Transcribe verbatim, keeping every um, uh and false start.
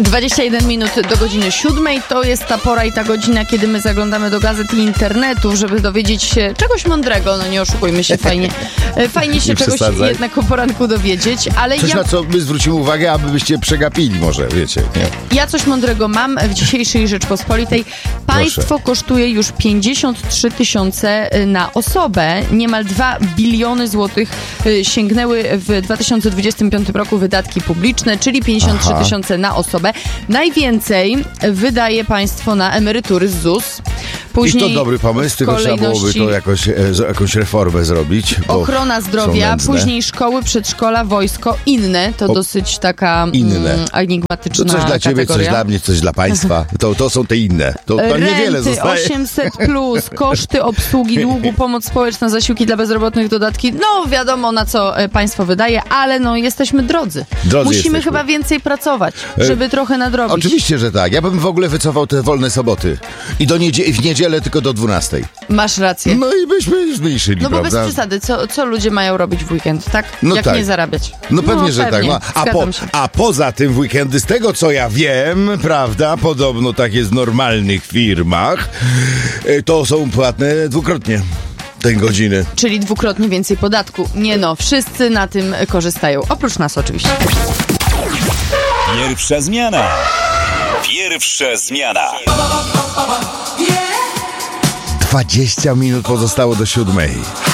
dwadzieścia jeden minut do godziny siódmej. To jest ta pora i ta godzina, kiedy my zaglądamy do gazet i internetu, żeby dowiedzieć się czegoś mądrego. No nie oszukujmy się, fajnie, fajnie się Nie czegoś przesadzaj. jednak o poranku dowiedzieć, ale Coś, ja... na co my zwrócimy uwagę, abyście przegapili może, wiecie. Nie? Ja coś mądrego mam w dzisiejszej Rzeczpospolitej. Państwo Proszę. kosztuje już pięćdziesiąt trzy tysiące na osobę. Niemal dwa biliony złotych y, sięgnęły w dwa tysiące dwudziestym piątym roku wydatki publiczne, czyli pięćdziesiąt trzy tysiące na osobę. Najwięcej wydaje państwo na emerytury z ZUS. Później I to dobry pomysł, tylko trzeba byłoby kolejności to jakoś, e, z- jakąś reformę zrobić. bo ochrona są zdrowia, nędzne. później szkoły, przedszkola, wojsko, inne. To O, dosyć taka inne. mm, To enigmatyczna coś dla ciebie, kategoria. coś dla mnie, coś dla państwa. To, to są te inne. To, to niewiele Renty zostaje. osiemset plus, koszty obsługi długu, pomoc społeczna, zasiłki dla bezrobotnych, dodatki. No wiadomo na co e, państwo wydaje, ale no jesteśmy drodzy. Drodzy Musimy jesteśmy. chyba więcej pracować, żeby trochę nadrobić. Oczywiście, że tak. Ja bym w ogóle wycofał te wolne soboty. I do niedzie- w niedzielę tylko do dwunastej. Masz rację. No i byśmy zmniejszyli, No bo bez prawda? przesady, co, co ludzie mają robić w weekend, tak? No Jak tak. nie zarabiać? No pewnie, że pewnie. tak. No, a, po, Zgadzam się. a poza tym w weekendy, z tego co ja wiem, prawda, podobno tak jest w normalnych firmach, y, to są płatne dwukrotnie te godziny. Czyli dwukrotnie więcej podatku. Nie no, wszyscy na tym korzystają. Oprócz nas oczywiście. Pierwsza zmiana. Pierwsza zmiana. dwadzieścia minut pozostało do siódmej.